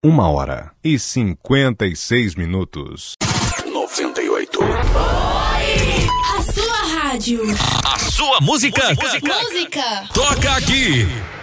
1h56. 98. A sua rádio. A sua música. Música. Toca aqui.